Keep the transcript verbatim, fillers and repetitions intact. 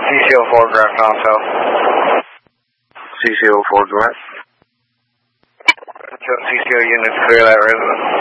C C O four, direct on south. C C O four, direct. C C O units, clear that resident.